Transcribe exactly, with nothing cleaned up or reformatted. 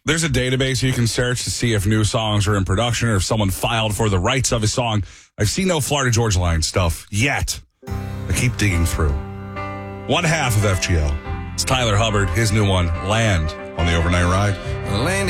There's a database you can search to see if new songs are in production or if someone filed for the rights of a song. I've seen no Florida Georgia Line stuff yet. I keep digging through. One half of F G L. It's Tyler Hubbard, his new one, Land, on the Overnight Ride. Land